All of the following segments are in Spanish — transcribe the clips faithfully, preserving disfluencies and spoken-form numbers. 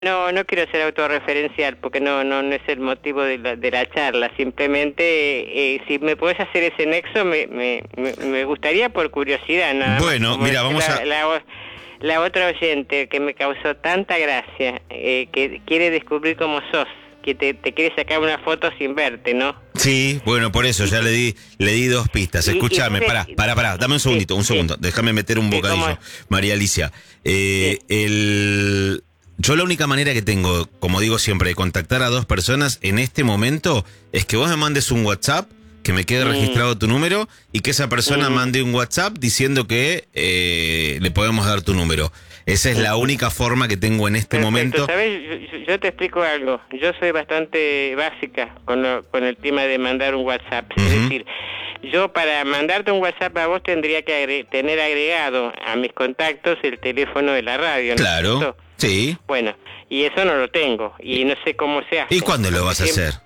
No, no quiero ser autorreferencial porque no no, no es el motivo de la, de la charla. Simplemente, eh, si me podés hacer ese nexo, me, me, me, me gustaría por curiosidad, nada más. Bueno, Como mira, vamos la, a... La, la otra oyente que me causó tanta gracia, eh, que quiere descubrir cómo sos, que te, te quiere sacar una foto sin verte, ¿no? Sí, bueno, por eso ya le di le di dos pistas. Y- y Escúchame, pude- pará, pará, pará, dame un segundito, Sí, un sí. segundo. Déjame meter un Sí, bocadillo. ¿cómo? María Alicia, eh, Sí. el... yo la única manera que tengo, como digo siempre, de contactar a dos personas en este momento es que vos me mandes un WhatsApp, que me quede Mm. registrado tu número y que esa persona Mm. mande un WhatsApp diciendo que eh, le podemos dar tu número. Esa es la única forma que tengo en este Perfecto, momento. ¿sabes? Yo, yo- yo te explico algo. Yo soy bastante básica con, lo- con el tema de mandar un WhatsApp. Es Ujú. decir, yo para mandarte un WhatsApp a vos tendría que agre- tener agregado a mis contactos el teléfono de la radio, ¿no es Claro, cierto? sí. Bueno, y eso no lo tengo y no sé cómo se hace. ¿Y cuándo lo Porque vas a siempre- hacer?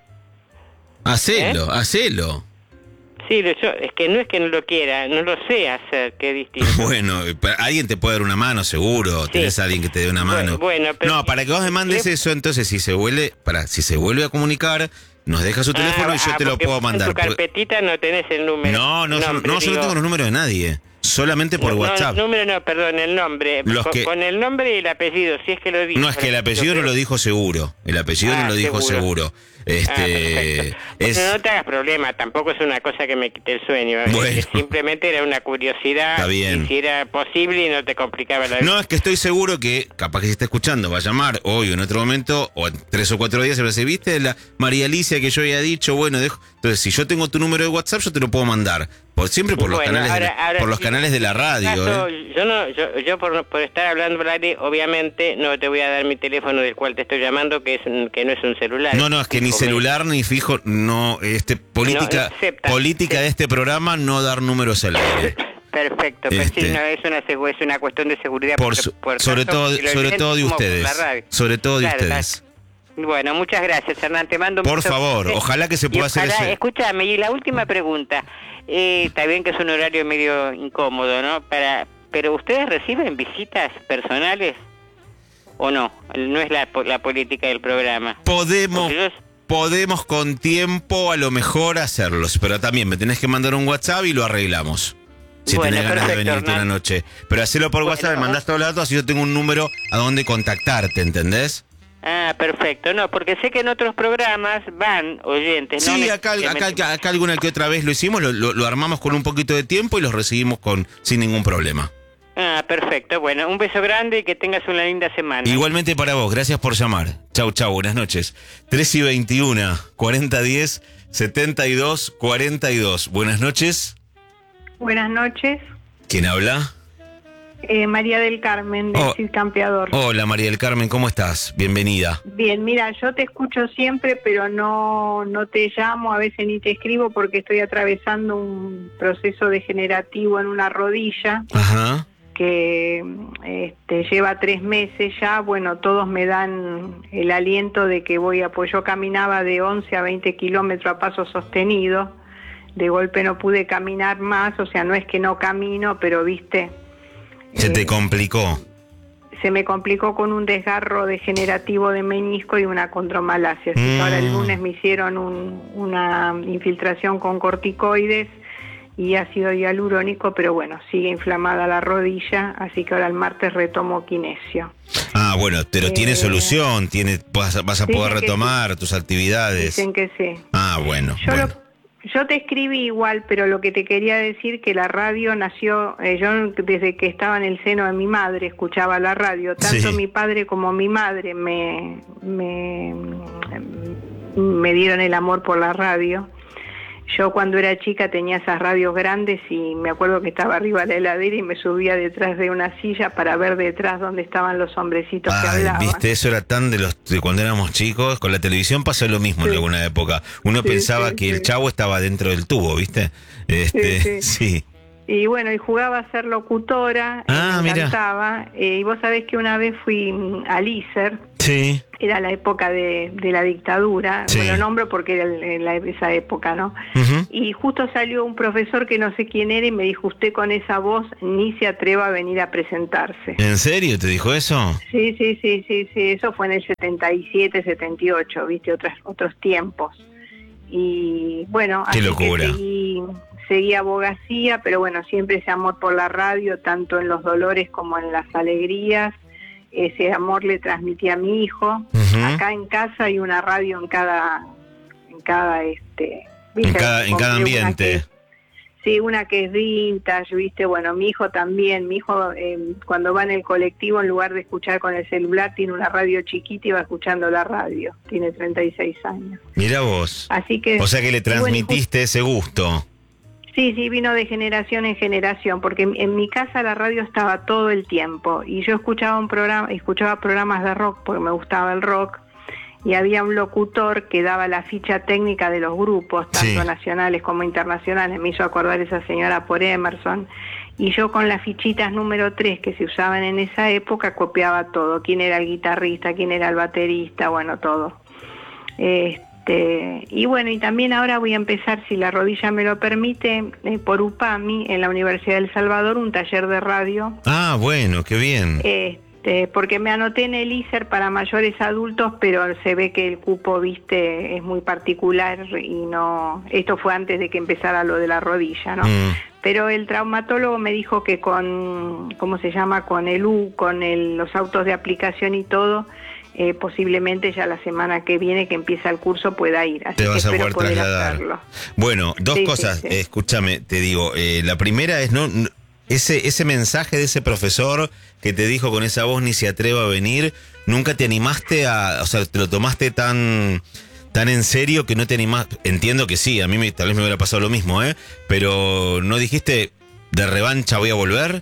Hacelo, hacelo. Sí, lo- yo, es que no es que no lo quiera, no lo sé hacer, qué distinto. Bueno, pa- alguien te puede dar una mano, seguro. Sí. Tenés a alguien que te dé una mano. Bueno, pero- no, para que vos me mandes eso, entonces si se vuelve, para, si se vuelve a comunicar, nos deja su teléfono Ah, y yo ah, te lo porque puedo vos mandar. En tu porque- carpetita no tenés el número. No, no, yo, nombre, no, yo no digo. tengo los números de nadie. Solamente por No, WhatsApp. No, No, el número no, perdón, el nombre. Los con, que- con el nombre y el apellido, si es que lo dijo. es que el apellido no lo dijo seguro. El apellido Ah, no lo dijo seguro. seguro. Ah, Este, perfecto. es, Bueno, no te hagas problema, tampoco es una cosa que me quite el sueño. ¿eh? Bueno. Simplemente era una curiosidad. Está bien. Y si era posible y no te complicaba la vida. No, es que estoy seguro que, capaz que si está escuchando, va a llamar hoy o en otro momento, o en tres o cuatro días, se va a decir, ¿viste la María Alicia que yo había dicho? Bueno, dejo. Entonces, si yo tengo tu número de WhatsApp, yo te lo puedo mandar. Por, siempre por los Bueno, canales, ahora- de, ahora por los sí, canales de la en radio. caso, ¿eh? Yo no, yo, yo por, por estar hablando al aire, obviamente no te voy a dar mi teléfono del cual te estoy llamando, que es un- que no es un celular. No, no, es que ni Fijo, celular ni fijo, no, este, política, No, acepta. política de este programa, no dar números al aire. Perfecto, pero Este. sí, no, es una segu- es una cuestión de seguridad. Por porque, su- por sobre tanto, todo, si lo sobre oyentes todo de como por ustedes. la radio. Sobre todo de Claro, ustedes. claro. Bueno, muchas gracias, Hernán. Te mando un Por beso. favor, Eh, ojalá que se y pueda hacer ojalá- ese- Escúchame, y la última pregunta. Eh, está bien que es un horario medio incómodo, ¿no? Para, pero ¿ustedes reciben visitas personales o no? No es la, la política del programa. Podemos, Porque yo- podemos con tiempo a lo mejor hacerlos, pero también me tenés que mandar un WhatsApp y lo arreglamos. Si Bueno, tenés ganas de perfecto, venirte una Hernán. noche. Pero hacelo por Bueno, WhatsApp, me mandás todos los datos, así yo tengo un número a donde contactarte, ¿entendés? Ah, perfecto. No, porque sé que en otros programas van oyentes. no Sí, acá, acá, necesariamente- acá, acá alguna que otra vez lo hicimos, lo, lo- lo armamos con un poquito de tiempo y los recibimos con sin ningún problema. Ah, perfecto. Bueno, un beso grande y que tengas una linda semana. Igualmente para vos, gracias por llamar. Chau, chau, buenas noches. tres y veintiuno, cuarenta diez, setenta y dos, cuarenta y dos. Buenas noches. Buenas noches, ¿Quién habla? eh, María del Carmen, de Oh. Cid Campeador. Hola María del Carmen, ¿cómo estás? Bienvenida. Bien, mira, yo te escucho siempre, pero no, no te llamo, a veces ni te escribo porque estoy atravesando un proceso degenerativo en una rodilla Ajá. que este, lleva tres meses ya. Bueno, todos me dan el aliento de que voy a, pues yo caminaba de once a veinte kilómetros a paso sostenido, de golpe no pude caminar más, o sea, no es que no camino, pero viste... Se te eh, complicó. se me complicó con un desgarro degenerativo de menisco y una condromalacia. Así que Mm. ahora el lunes me hicieron un- una infiltración con corticoides y ácido hialurónico, pero bueno, sigue inflamada la rodilla, así que ahora el martes retomo kinesio. Ah, bueno, pero tiene Eh, solución, tiene, vas, a- vas a dicen poder que retomar tus actividades. Dicen que sí. Ah, bueno. Yo, bueno. lo- yo te escribí igual, pero lo que te quería decir que la radio nació, eh, yo desde que estaba en el seno de mi madre escuchaba la radio, tanto Sí. mi padre como mi madre me, me, me dieron el amor por la radio. Yo cuando era chica tenía esas radios grandes y me acuerdo que estaba arriba de la heladera y me subía detrás de una silla para ver detrás dónde estaban los hombrecitos que Ay, hablaban. viste, eso era tan de los de cuando éramos chicos. Con la televisión pasó lo mismo en Sí. alguna época. Uno Sí, pensaba sí, que el sí. chavo estaba dentro del tubo, ¿viste? Este, Sí, sí. Y bueno, y jugaba a ser locutora, Ah, me mira. encantaba. Eh, y vos sabés que una vez fui mm, al I S E R, Sí. era la época de, de la dictadura, Sí. bueno, nombro porque era el- en la- esa época, ¿no? Ujú. Y justo salió un profesor que no sé quién era y me dijo, usted con esa voz ni se atreva a venir a presentarse. ¿En serio te dijo eso? Sí, sí, sí, sí, sí, eso fue en el setenta y siete, setenta y ocho, viste, otros, otros tiempos. Y bueno, Qué así locura. que seguí, seguí abogacía, pero bueno, siempre ese amor por la radio, tanto en los dolores como en las alegrías, ese amor le transmití a mi hijo. Ujú. Acá en casa hay una radio en cada, en cada este, En ¿viste? cada, en cada Compré una ambiente. que- Sí, una que es vintage, viste, bueno, mi hijo también, mi hijo eh, cuando va en el colectivo, en lugar de escuchar con el celular, tiene una radio chiquita y va escuchando la radio, tiene treinta y seis años. Mira vos. Así que... O sea que le y bueno, y transmitiste ese gusto. Sí, sí, vino de generación en generación, porque en, en mi casa la radio estaba todo el tiempo y yo escuchaba un programa, escuchaba programas de rock porque me gustaba el rock y había un locutor que daba la ficha técnica de los grupos, tanto Sí. nacionales como internacionales, me hizo acordar esa señora por Emerson, y yo con las fichitas número tres que se usaban en esa época copiaba todo, quién era el guitarrista, quién era el baterista, bueno, todo. Este, y bueno, y también ahora voy a empezar, si la rodilla me lo permite, eh, por UPAMI, en la Universidad del Salvador, un taller de radio. Ah, bueno, qué bien. Este, porque me anoté en el I S E R para mayores adultos, pero se ve que el cupo, viste, es muy particular y no... Esto fue antes de que empezara lo de la rodilla, ¿no? Mm. Pero el traumatólogo me dijo que con, ¿cómo se llama? Con el U, con el, los autos de aplicación y todo, eh, posiblemente ya la semana que viene que empieza el curso pueda ir. Así Te que vas a espero poder poder trasladar. hacerlo. Bueno, dos Sí, sí, cosas. sí. Eh, escúchame, te digo. Eh, la primera es no, no- ese ese mensaje de ese profesor que te dijo con esa voz ni se atreva a venir. Nunca te animaste a, o sea, te lo tomaste tan tan en serio que no te animaste. Entiendo que sí. A mí me, tal vez me hubiera pasado lo mismo, ¿eh? Pero no dijiste de revancha voy a volver.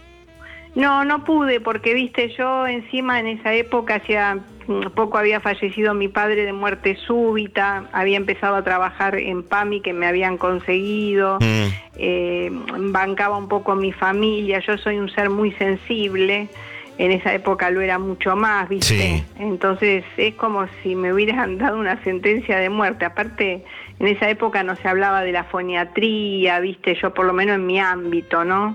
No, no pude porque, viste, yo encima en esa época, hacía mm, poco había fallecido mi padre de muerte súbita, había empezado a trabajar en PAMI que me habían conseguido, Mm. eh, bancaba un poco mi familia, yo soy un ser muy sensible, en esa época lo era mucho más, viste, Sí. entonces es como si me hubieran dado una sentencia de muerte, aparte en esa época no se hablaba de la foniatría, viste, yo por lo menos en mi ámbito, ¿no?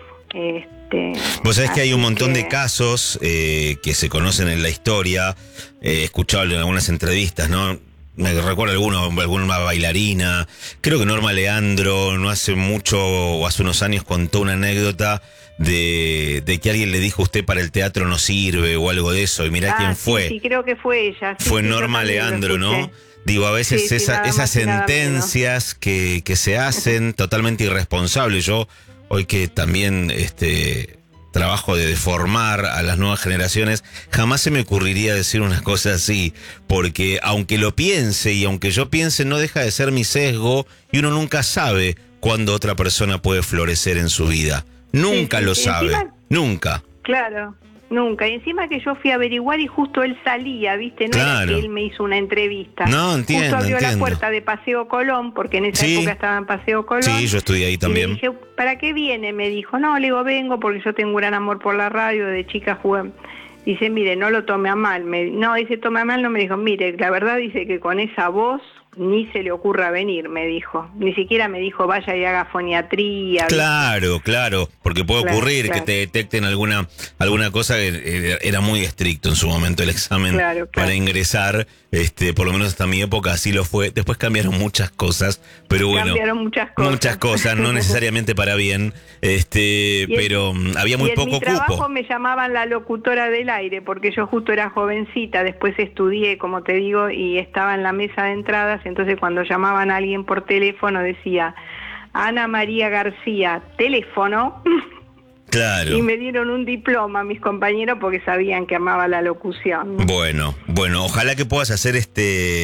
Este, Vos sabés que hay un así montón de que- casos eh, que se conocen en la historia, eh, he escuchado en algunas entrevistas, ¿no? Me recuerdo alguno, alguna bailarina, creo que Norma Leandro no hace mucho o hace unos años contó una anécdota de, de que alguien le dijo usted para el teatro no sirve o algo de eso, y mirá Ah, quién sí, fue. Sí, creo que fue ella. Sí, Fue sí, yo Norma también lo Leandro, ¿no? escuché. Digo, a veces Sí, sí, esa- nada esas más y nada sentencias que, que se hacen totalmente irresponsables. Yo, hoy que también este trabajo de formar a las nuevas generaciones, jamás se me ocurriría decir una cosa así, porque aunque lo piense y aunque yo piense, no deja de ser mi sesgo y uno nunca sabe cuándo otra persona puede florecer en su vida. Nunca sí, lo sí, sabe, encima- nunca. Claro, nunca. Y encima que yo fui a averiguar y justo él salía, ¿viste? No Claro. era que él me hizo una entrevista. No, entiendo, Justo abrió entiendo. la puerta de Paseo Colón, porque en esa Sí. época estaba en Paseo Colón. Sí, yo estudié ahí Y también. le dije, ¿para qué viene? Me dijo, no, le digo, vengo porque yo tengo un gran amor por la radio, de chica jugué. Dice, mire, no lo tome a mal. Me, no, dice, tome a mal, no me dijo, mire, la verdad dice que con esa voz ni se le ocurra venir, me dijo. Ni siquiera me dijo, vaya y haga foniatría. Claro, claro, porque puede Claro, ocurrir claro. que te detecten alguna alguna cosa que eh, era muy estricto en su momento el examen Claro, claro. para ingresar, este, por lo menos hasta mi época así lo fue. Después cambiaron muchas cosas, pero bueno, Cambiaron muchas cosas. muchas cosas, no necesariamente para bien, este, Y en- pero mm, había muy y en poco mi trabajo cupo. me llamaban la locutora del aire, porque yo justo era jovencita, después estudié, como te digo, y estaba en la mesa de entradas, entonces cuando llamaban a alguien por teléfono decía, Ana María García, teléfono, Claro. y me dieron un diploma mis compañeros porque sabían que amaba la locución. Bueno, bueno, ojalá que puedas hacer este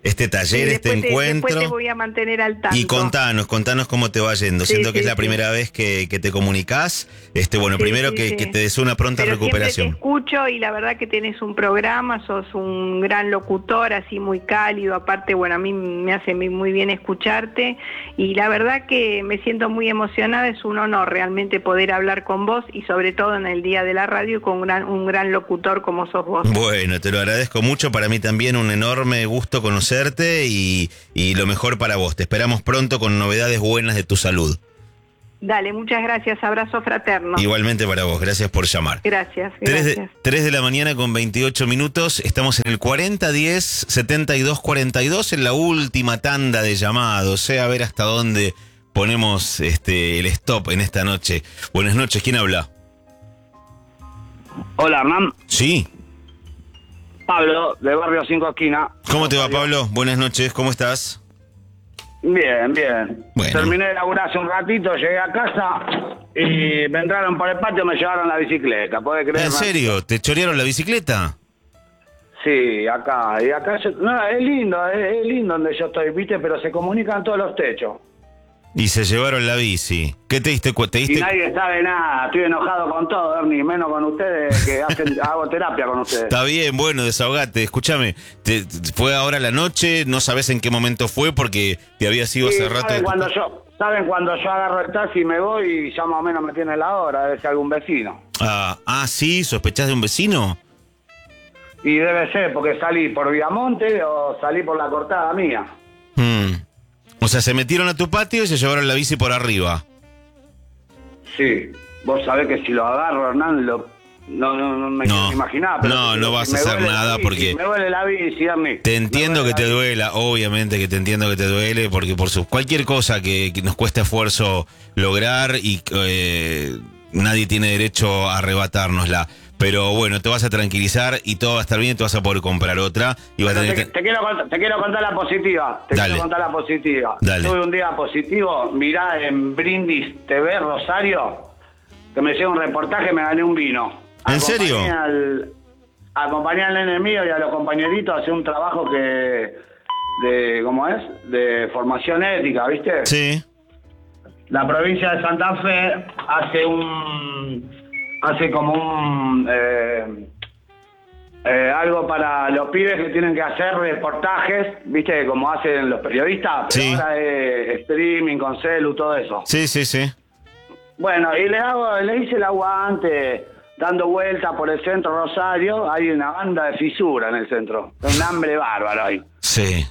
este taller, Sí, este después te- encuentro. Después te voy a mantener al tanto. Y contanos, contanos cómo te va yendo. Sí, Siento que sí, es la sí. primera vez que, que te comunicás. Este, bueno, Sí, primero sí, que, sí. que te deseo una pronta Pero recuperación. siempre te escucho y la verdad que tenés un programa, sos un gran locutor, así muy cálido, aparte, bueno, a mí me hace muy muy bien escucharte y la verdad que me siento muy emocionada, es un honor realmente poder hablar con vos y sobre todo en el Día de la Radio con un gran, un gran locutor como sos vos. Bueno, te lo agradezco mucho. Para mí también un enorme gusto conocerte y, y lo mejor para vos. Te esperamos pronto con novedades buenas de tu salud. Dale, muchas gracias, abrazo fraterno. Igualmente para vos, gracias por llamar. Gracias, tres gracias. de, tres de la mañana con veintiocho minutos, estamos en el cuarenta diez setenta y dos cuarenta y dos en la última tanda de llamados, sé a ver hasta dónde ponemos este el stop en esta noche. Buenas noches, ¿quién habla? Hola, Hernán. Sí. Pablo, de Barrio Cinco Esquina. ¿Cómo te va, Pablo? Buenas noches, ¿cómo estás? Bien, bien. Bueno. Terminé de laburar hace un ratito, llegué a casa y me entraron por el patio y me llevaron la bicicleta, ¿podés creer? ¿En serio? ¿Te chorearon la bicicleta? Sí, acá. Y acá yo- no, es lindo, es, es lindo donde yo estoy, ¿viste? Pero se comunican todos los techos. Y se llevaron la bici. ¿Qué te diste cuenta? ¿Te Y diste... nadie sabe nada. Estoy enojado con todo, Ernie, menos con ustedes, que hacen, hago terapia con ustedes. Está bien, bueno, desahogate. Escúchame, te- fue ahora la noche, no sabes en qué momento fue porque te había sido Sí, hace rato. saben de tu cuando ca- yo saben cuando yo agarro el taxi y me voy y ya más o menos me tiene la hora, debe ser algún vecino. Ah, ah, sí, ¿sospechás de un vecino? Y debe ser porque salí por Viamonte o salí por la cortada mía. Hmm. O sea, se metieron a tu patio y se llevaron la bici por arriba. Sí, vos sabés que si lo agarro, Hernán, lo, no, no, no me No. quiero imaginar. Pero No, si- no si vas a me hacer duele la nada bici, porque- Me duele la bici, Ernie. Te Me entiendo que duele te la bici. duela, obviamente que te entiendo que te duele, porque por su cualquier cosa que, que nos cueste esfuerzo lograr y eh, nadie tiene derecho a arrebatárnosla. Pero bueno, te vas a tranquilizar y todo va a estar bien, te vas a poder comprar otra y vas a Pero tener te, que... te quiero contar, te quiero contar la positiva. Te Dale. quiero contar la positiva. Dale. Tuve un día positivo. Mirá en Brindis T V Rosario, que me hicieron un reportaje, me gané un vino. ¿En serio? Acompañé al, acompañé al nene mío y a los compañeritos a hacer un trabajo que de, ¿cómo es? De formación ética, ¿viste? Sí. La provincia de Santa Fe hace un hace como un eh, eh, algo para los pibes que tienen que hacer reportajes, viste, como hacen los periodistas, pero Sí. ahora es streaming con celu, todo eso. Sí, sí, sí. Bueno, y le hago, le hice el aguante, dando vueltas por el centro Rosario, hay una banda de fisura en el centro, un hambre bárbaro ahí. Sí.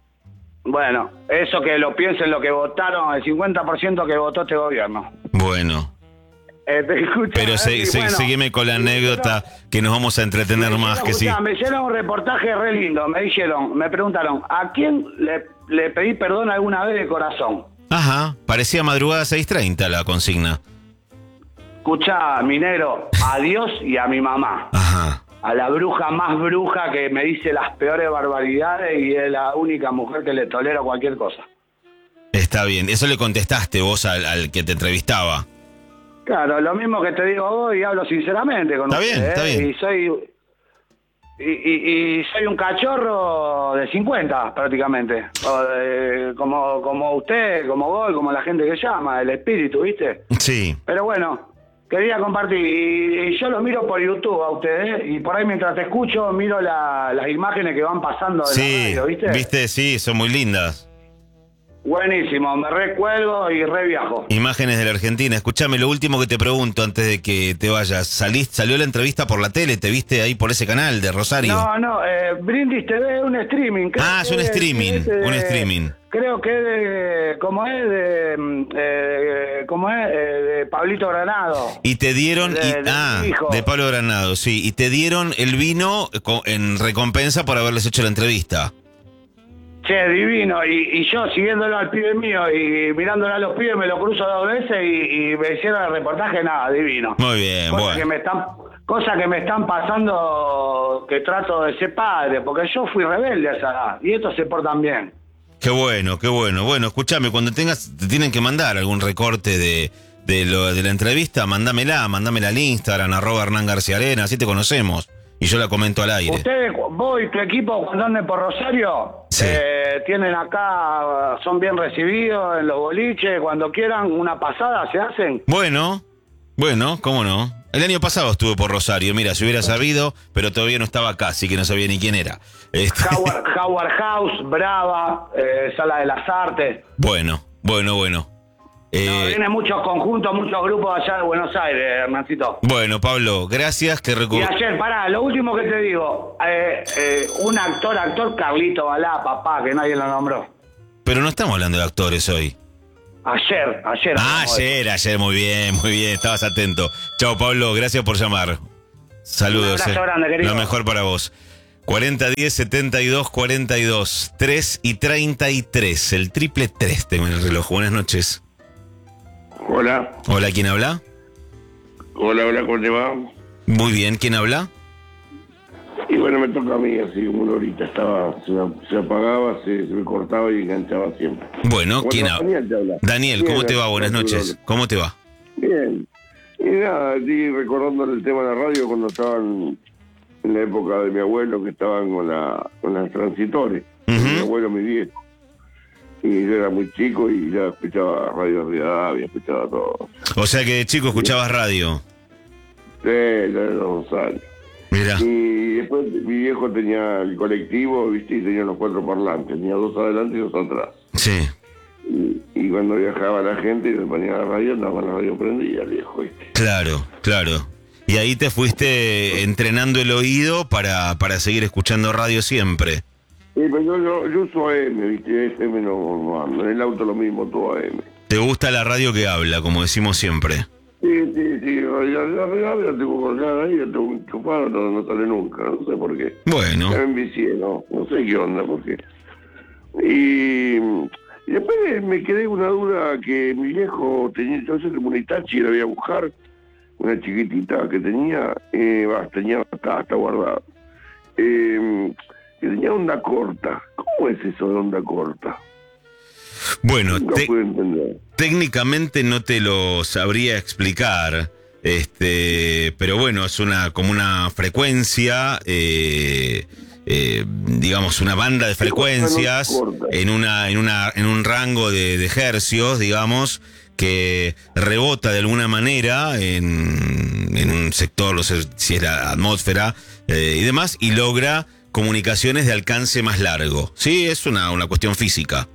Bueno, eso que lo piensen lo que votaron, el cincuenta por ciento que votó este gobierno. Bueno. Eh, te escucho, Pero eh, se, y se- bueno, seguime con la y anécdota que nos vamos a entretener me más hicieron, que sí. escuchá, me hicieron un reportaje re lindo, me dijeron, me preguntaron, ¿a quién le, le pedí perdón alguna vez de corazón? Ajá, parecía madrugada seis treinta la consigna. Escuchá, minero, a Dios y a mi mamá. Ajá. A la bruja más bruja que me dice las peores barbaridades y es la única mujer que le tolero cualquier cosa. Está bien, eso le contestaste vos al, al que te entrevistaba. Claro, lo mismo que te digo hoy, hablo sinceramente con Está usted, bien, está ¿eh? bien. Y soy y, y- y soy un cachorro de cincuenta prácticamente. O de- como como usted, como vos, como la gente que llama, el espíritu, ¿viste? Sí. Pero bueno, quería compartir. Y, y yo lo miro por YouTube a ustedes y por ahí mientras te escucho miro la- las imágenes que van pasando de Sí, la radio, ¿viste? viste, sí, son muy lindas. Buenísimo, me recuelgo y reviajo. Imágenes de la Argentina. Escuchame, lo último que te pregunto antes de que te vayas. ¿Salís, ¿Salió la entrevista por la tele? ¿Te viste ahí por ese canal de Rosario? No, no, eh, Brindis T V es un streaming. creo Ah, es que un streaming, es de- un streaming. Creo que es de, como es de, mm, eh, como es, eh, de Pablito Granado. Y te dieron, y, De- de ah, mi hijo. de Pablo Granado, sí. Y te dieron el vino co- en recompensa por haberles hecho la entrevista. Che, divino. Y, y yo siguiéndolo al pibe mío y mirándolo a los pibes me lo cruzo dos veces y, y me hicieron el reportaje, nada, divino. Muy bien, Cosa bueno. que me están, cosas que me están pasando que trato de ser padre, porque yo fui rebelde a esa edad y estos se portan bien. Qué bueno, qué bueno. Bueno, escúchame, cuando tengas, te tienen que mandar algún recorte de, de, lo, de la entrevista, mándamela, mándamela al Instagram, arroba Hernán García Arena, así te conocemos. Y yo la comento al aire. Ustedes, vos y tu equipo, cuando anden por Rosario, Sí. Eh, tienen acá, son bien recibidos en los boliches, cuando quieran una pasada se hacen. Bueno, bueno, cómo no. El año pasado estuve por Rosario, mira, si hubiera sabido, pero todavía no estaba acá, así que no sabía ni quién era. Este... Howard, Howard House, Brava, eh, Sala de las Artes. Bueno, bueno, bueno. Eh... No, vienen muchos conjuntos, muchos grupos allá de Buenos Aires, Hernancito. Bueno, Pablo, gracias que recu... Y ayer, pará, lo último que te digo, eh, eh, un actor, actor Carlito Balá, papá, que nadie lo nombró. Pero no estamos hablando de actores hoy. Ayer, ayer. Ah, ayer, ayer, muy bien, muy bien, estabas atento. Chao, Pablo, gracias por llamar. Saludos. Un abrazo eh. grande, querido. Lo mejor para vos. cuarenta diez setenta y dos cuarenta y dos, tres y treinta y tres, el triple tres tengo en el reloj. Buenas noches. Hola. Hola, ¿quién habla? Hola, hola, ¿cómo te va? Muy bien, ¿quién habla? Y bueno, me toca a mí, así como una horita estaba, se, se apagaba, se, se me cortaba y enganchaba siempre. Bueno, ¿quién habla? Daniel te habla. Daniel, ¿cómo Bien, te va? Buenas noches. ¿Cómo te va? Bien. Y nada, estoy recordando el tema de la radio cuando estaban en la época de mi abuelo, que estaban con, la, con las transitores. Uh-huh. Mi abuelo, mi viejo. Y yo era muy chico y ya escuchaba Radio Rivadavia, escuchaba todo. O sea que de chico escuchabas radio. Sí, ya era dos años. Mira. Y después mi viejo tenía el colectivo, viste, y tenía los cuatro parlantes. Tenía dos adelante y dos atrás. Sí. Y, y cuando viajaba la gente y me ponía la radio, andaba la radio prendida, el viejo, viste. Claro, claro. Y ahí te fuiste entrenando el oído para, para seguir escuchando radio siempre. Sí, pero yo, yo, yo uso A M, viste, F M no, no ando. En el auto lo mismo, todo A M. ¿Te gusta la radio que habla, como decimos siempre? Sí, sí, sí, ya, ya, ya, ya tengo colgada ahí, ya tengo enchufado, no, no sale nunca, no sé por qué. Bueno. Ya me envicié, no, no sé qué onda, por qué. Y, y después me quedé una duda que mi viejo tenía, yo sé que un Itachi la voy a buscar, una chiquitita que tenía, eh, bah, tenía hasta, hasta guardada, eh, que tenía onda corta. ¿Cómo es eso de onda corta? Bueno, No te- puedo entender. técnicamente no te lo sabría explicar, este, pero bueno, es una como una frecuencia, eh, eh, digamos una banda de frecuencias en una en una en un rango de, de hercios, digamos, que rebota de alguna manera en, en un sector, no sé si es la atmósfera eh, y demás, y logra comunicaciones de alcance más largo. Sí, es una una cuestión física.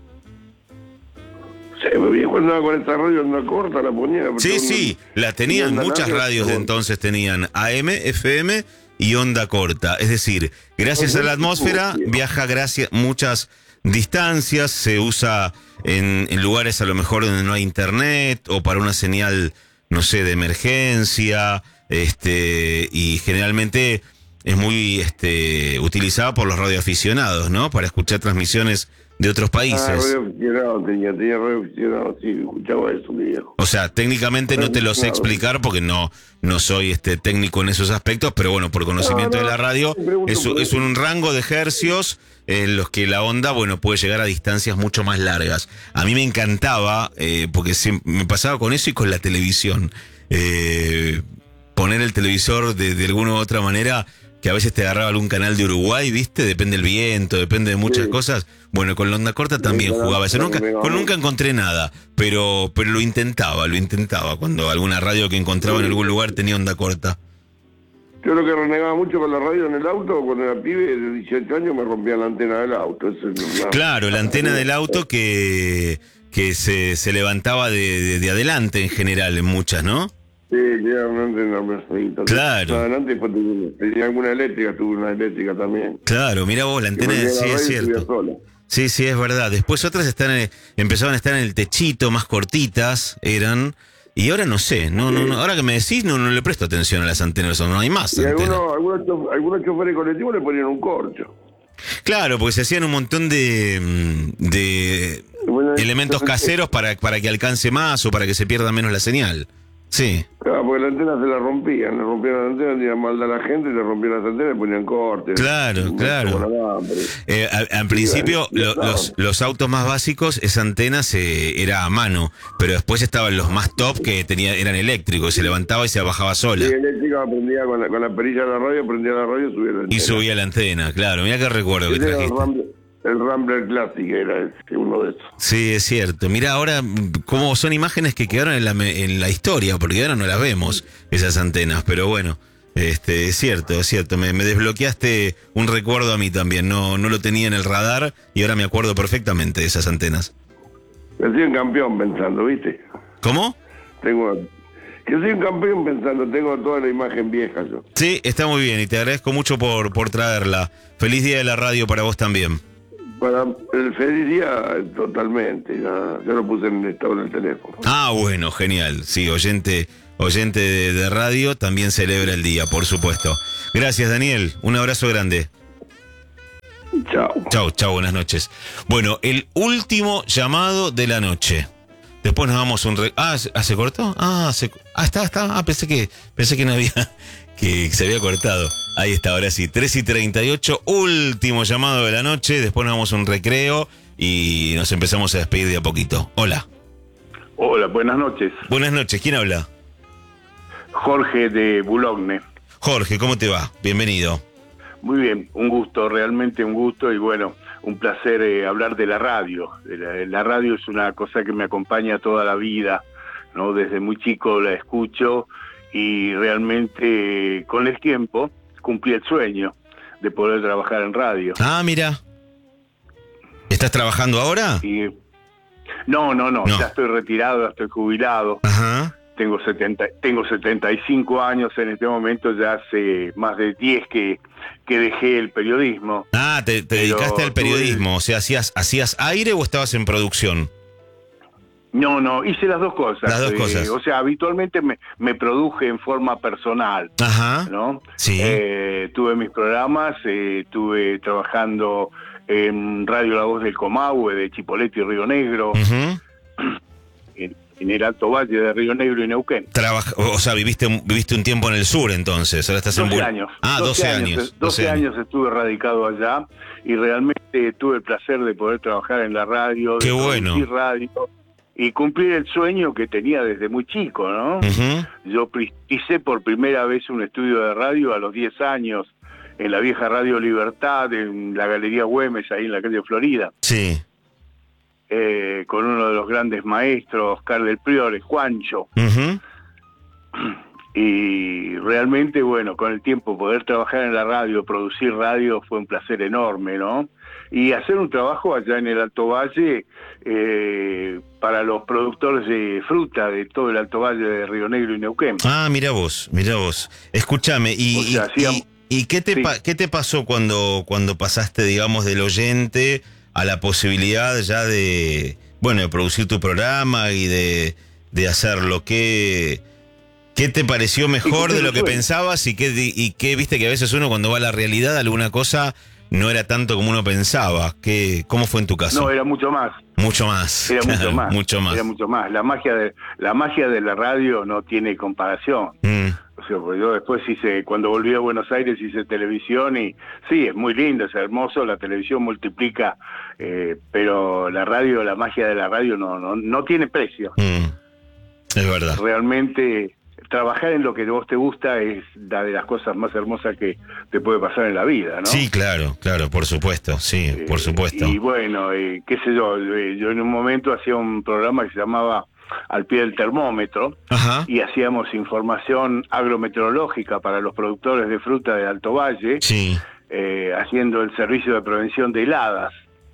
Sí, mi viejo andaba con esta radio onda corta, la ponía. Sí, sí, la tenían, muchas radios de entonces tenían A M, F M y onda corta. Es decir, gracias a la atmósfera viaja gracias muchas distancias, se usa en, en lugares a lo mejor donde no hay internet o para una señal, no sé, de emergencia, este, y generalmente es muy este, utilizada por los radioaficionados, ¿no? Para escuchar transmisiones de otros Ah, países. radio aficionado tenía, tenía radio aficionado, sí, escuchaba eso, mi viejo. O sea, técnicamente no te lo sé Claro. explicar porque no, no soy este técnico en esos aspectos, pero bueno, por conocimiento No, no, de la radio, pregunto, es, pregunto. es un rango de hercios en los que la onda, bueno, puede llegar a distancias mucho más largas. A mí me encantaba, eh, porque se, me pasaba con eso y con la televisión. Eh, poner el televisor de, de alguna u otra manera, que a veces te agarraba algún canal de Uruguay, ¿viste? Depende del viento, depende de muchas Sí. cosas. Bueno, con la onda corta también claro, jugaba eso. claro, Nunca, me va con, bien. nunca encontré nada, pero, pero lo intentaba, lo intentaba. Cuando alguna radio que encontraba en algún lugar tenía onda corta. Yo lo que renegaba mucho con la radio en el auto, cuando era pibe de dieciocho años me rompían la antena del auto. Eso es una- Claro, la antena del auto que, que se, se levantaba de, de, de adelante en general, en muchas, ¿no? Sí, era una antena perfecta. Claro. Adelante después tuve, tenía alguna eléctrica, tuve una eléctrica también. Claro, mira vos, la antena Que de, prendía sí, la es radio y subía cierto. sola. Sí, sí, es verdad. Después otras están en- empezaban a estar en el techito, más cortitas, eran. Y ahora no sé, no, no, no, ahora que me decís, no, no le presto atención a las antenas, no hay más Y antenas. algunos, algunos, chof- algunos choferes colectivos le ponían un corcho. Claro, porque se hacían un montón de, mm, de Bueno, elementos caseros para, para que alcance más o para que se pierda menos la señal. Sí. Claro, porque la antena se la rompían, le rompían la antena, tenían mal a la gente, le rompían las antenas y ponían cortes. Claro, Un- claro. con alambre. Eh, al, al principio Sí, lo- claro. los, los autos más básicos, esa antena se, era a mano, pero después estaban los más top que tenía, eran eléctricos, se levantaba y se bajaba sola. Y eléctrica prendía con la, con la perilla de la radio, prendía la radio y subía la antena. Y subía la antena, claro, mira qué recuerdo que Ese era el trajiste. Ramble, el Rambler Classic era ese, uno de esos. Sí, es cierto. Mira, ahora, como son imágenes que quedaron en la, en la historia, porque ahora no las vemos, esas antenas, pero bueno, este, es cierto, es cierto. Me, me desbloqueaste un recuerdo a mí también, no, no lo tenía en el radar y ahora me acuerdo perfectamente de esas antenas. Yo soy un campeón pensando, ¿viste? ¿Cómo? Tengo... Que soy un campeón pensando, tengo toda la imagen vieja yo. Sí, está muy bien y te agradezco mucho por, por traerla. Feliz día de la radio para vos también. Para el feliz día, totalmente. Ya, ya lo puse en el estado en el teléfono. Ah, bueno, genial. Sí, oyente, oyente de, de radio también celebra el día, por supuesto. Gracias, Daniel. Un abrazo grande. Chao. Chao, chao, buenas noches. Bueno, el último llamado de la noche. Después nos damos un... Re... Ah, ¿se, ah, ¿se cortó? Ah, se... ah, está, está. Ah, pensé que, pensé que no había... que se había cortado. Ahí está, ahora sí. tres y treinta y ocho, último llamado de la noche. Después nos damos un recreo y nos empezamos a despedir de a poquito. Hola. Hola, buenas noches. Buenas noches. ¿Quién habla? Jorge de Boulogne. Jorge, ¿cómo te va? Bienvenido. Muy bien, un gusto, realmente un gusto y bueno, un placer eh, hablar de la radio. De la, la radio es una cosa que me acompaña toda la vida, ¿no? Desde muy chico la escucho y realmente eh, con el tiempo cumplí el sueño de poder trabajar en radio. Ah, mira. ¿Estás trabajando ahora? Y, no, no, no, No. ya estoy retirado, ya estoy jubilado. Ajá. Tengo setenta, tengo setenta y cinco años en este momento, ya hace más de diez que, que dejé el periodismo. Ah, te, te Pero dedicaste al periodismo. tuve- O sea, ¿hacías, ¿hacías aire o estabas en producción? No, no, hice las dos cosas. Las dos Eh, cosas. o sea, habitualmente me, me produje en forma personal, Ajá. ¿no? Sí. Eh, tuve mis programas, eh, estuve trabajando en Radio La Voz del Comahue, de Chipolete y Río Negro, Ujú. en, en el Alto Valle de Río Negro y Neuquén. Trabaja- o sea, viviste, un- viviste un tiempo en el sur entonces. Ahora estás en doce Bull- años. Ah, doce años. doce años estuve radicado allá y realmente tuve el placer de poder trabajar en la radio, Qué de bueno. producir radio y cumplir el sueño que tenía desde muy chico, ¿no? Ujú. Yo pri- hice por primera vez un estudio de radio a los diez años en la vieja Radio Libertad, en la Galería Güemes, ahí en la calle Florida, Sí. eh, con uno de los grandes maestros, Oscar del Priore, Juancho. Ujú. Y realmente, bueno, con el tiempo poder trabajar en la radio, producir radio, fue un placer enorme, ¿no? Y hacer un trabajo allá en el Alto Valle eh, para los productores de fruta de todo el Alto Valle de Río Negro y Neuquén. Ah, mira vos, mira vos. Escúchame, y, O sea, y- hacíamos- y- ¿y qué te, Sí. pa- qué te pasó cuando, cuando pasaste, digamos, del oyente a la posibilidad ya de, bueno, de producir tu programa y de, de hacerlo? ¿Qué, ¿Qué te pareció mejor Y de lo el que sueño. pensabas y qué, di- y qué viste que a veces uno cuando va a la realidad alguna cosa no era tanto como uno pensaba? ¿Qué, ¿Cómo fue en tu caso? No, era mucho más. Mucho más. Era claro, mucho más. Mucho más. Era mucho más. La magia de la magia de la radio no tiene comparación. Mm. O sea, porque yo después hice, cuando volví a Buenos Aires hice televisión y sí, es muy lindo, es hermoso, la televisión multiplica, eh, pero la radio, la magia de la radio no, no, no tiene precio. Mm. Es verdad. Realmente trabajar en lo que a vos te gusta es una de las cosas más hermosas que te puede pasar en la vida, ¿no? Sí, claro, claro, por supuesto, sí, por Eh, supuesto. Y bueno, eh, qué sé yo, eh, yo en un momento hacía un programa que se llamaba Al pie del termómetro Ajá. y hacíamos información agrometeorológica para los productores de fruta de Alto Valle, Sí, eh, haciendo el servicio de prevención de heladas.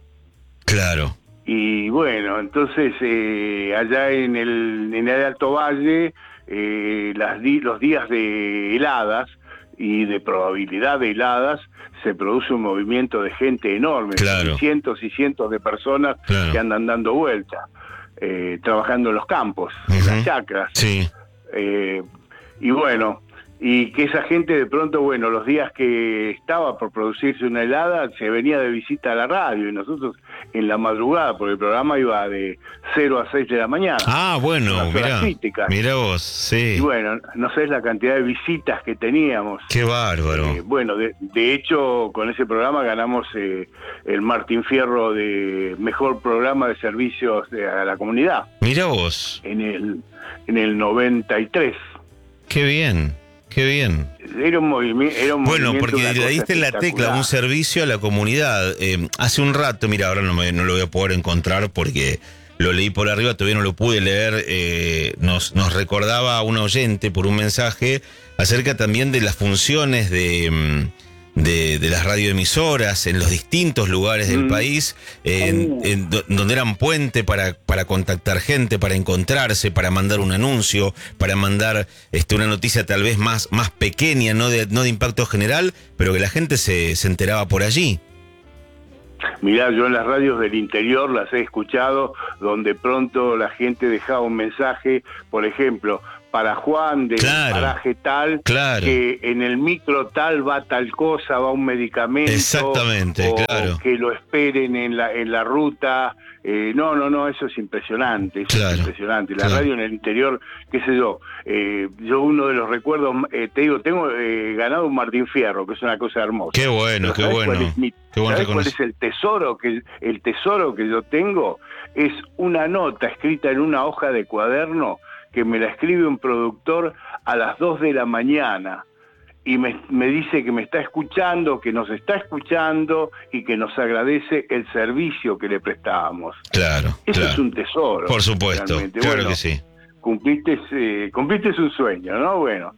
claro. Y bueno, entonces eh, allá en el, en el Alto Valle, eh, las di- los días de heladas y de probabilidad de heladas, se produce un movimiento de gente enorme, Claro. cientos y cientos de personas Claro. que andan dando vuelta, eh, trabajando en los campos, en Ujú. las chacras. Sí, Eh, y bueno, y que esa gente de pronto, bueno, los días que estaba por producirse una helada, se venía de visita a la radio y nosotros en la madrugada, porque el programa iba de cero a seis de la mañana. ah, bueno, Unas horas mirá, críticas. mirá vos, sí, Y bueno, no sabés la cantidad de visitas que teníamos. qué bárbaro. Eh, bueno, de, de hecho, con ese programa ganamos eh, el Martín Fierro de mejor programa de servicios de- a la comunidad Mirá vos, en el, en el noventa y tres. qué bien, Qué bien. Era un, movimi era un bueno, movimiento. Bueno, porque le diste en la tecla, un servicio a la comunidad. Eh, hace un rato, mira, ahora no, me, no lo voy a poder encontrar porque lo leí por arriba, todavía no lo pude leer. Eh, nos, nos recordaba a un oyente por un mensaje acerca también de las funciones de... De, de las radioemisoras en los distintos lugares del mm. país, en, uh. en, donde eran puente para, para contactar gente, para encontrarse, para mandar un anuncio, para mandar este, una noticia tal vez más, más pequeña, no de, no de impacto general, pero que la gente se, se enteraba por allí. Mirá, yo en las radios del interior las he escuchado, donde pronto la gente dejaba un mensaje, por ejemplo, para Juan de claro, paraje tal, claro. que en el micro tal va tal cosa, va un medicamento. Exactamente, o, claro. O que lo esperen en la, en la ruta. Eh, no, no, no, eso es impresionante, eso claro, es impresionante. La claro. radio en el interior, qué sé yo, eh, yo uno de los recuerdos, eh, te digo, tengo eh, ganado un Martín Fierro, que es una cosa hermosa. Qué bueno, qué bueno. Cuál es mi, qué bueno ¿sabés cuál es el tesoro que el tesoro que yo tengo? Es una nota escrita en una hoja de cuaderno que me la escribe un productor a las dos de la mañana y me, me dice que me está escuchando, que nos está escuchando y que nos agradece el servicio que le prestábamos. Claro, Eso claro. es un tesoro. Por supuesto, realmente. claro Bueno, que sí. Cumpliste, eh, cumpliste un sueño, ¿no? Bueno,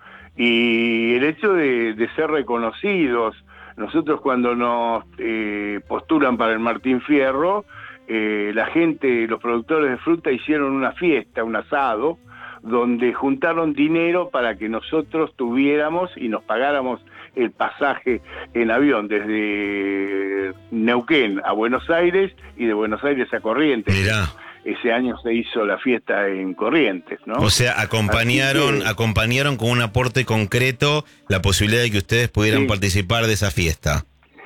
y el hecho de, de ser reconocidos, nosotros cuando nos eh, postulan para el Martín Fierro, eh, la gente, los productores de fruta hicieron una fiesta, un asado, donde juntaron dinero para que nosotros tuviéramos y nos pagáramos el pasaje en avión desde Neuquén a Buenos Aires y de Buenos Aires a Corrientes. Mirá. Ese año se hizo la fiesta en Corrientes, ¿no? O sea, acompañaron, que, acompañaron con un aporte concreto la posibilidad de que ustedes pudieran sí. participar de esa fiesta.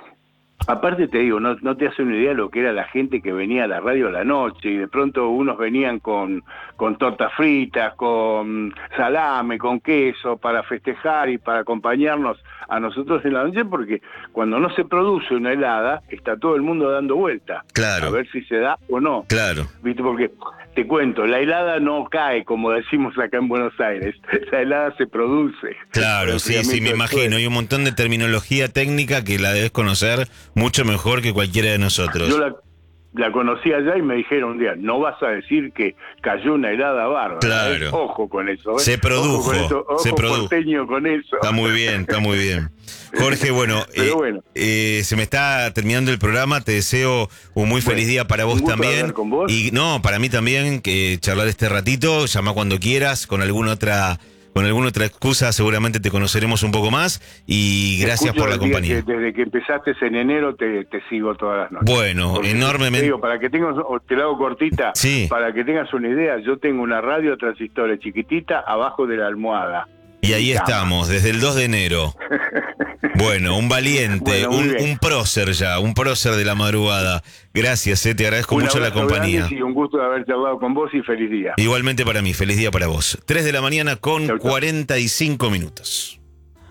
Aparte te digo, no, no te hace una idea de lo que era la gente que venía a la radio a la noche y de pronto unos venían con, con tortas fritas, con salame, con queso para festejar y para acompañarnos a nosotros en la noche, porque cuando no se produce una helada está todo el mundo dando vuelta. Claro. A ver si se da o no. Claro. ¿Viste? Porque te cuento, la helada no cae como decimos acá en Buenos Aires, la helada se produce. Claro, sí, sí, me imagino. Hay un montón de terminología técnica que la debes conocer mucho mejor que cualquiera de nosotros. Yo la, la conocí allá y me dijeron un día, no vas a decir que cayó una helada bárbara. Claro. ¿eh? Ojo con eso. ¿eh? Se produjo. Ojo con eso. Ojo se produjo. Porteño con eso. Está muy bien, está muy bien. Jorge, bueno, Pero bueno. Eh, eh, se me está terminando el programa, te deseo un muy feliz bueno, día para vos también. Con vos. Y no, para mí también, que charlar este ratito, llama cuando quieras, con alguna otra, con alguna otra excusa, seguramente te conoceremos un poco más y gracias Escucho por la compañía. Que desde que empezaste en enero te, te sigo todas las noches. Bueno, Porque enormemente. Te digo, para que tengas, te la hago cortita, sí. para que tengas una idea, yo tengo una radio transistor chiquitita abajo de la almohada. Y ahí estamos, desde el dos de enero. Bueno, un valiente, bueno, un, un prócer ya, un prócer de la madrugada. Gracias, eh, te agradezco un mucho la compañía. Y un gusto de haber charlado con vos y feliz día. Igualmente para mí, feliz día para vos. tres de la mañana con chau, chau. cuarenta y cinco minutos.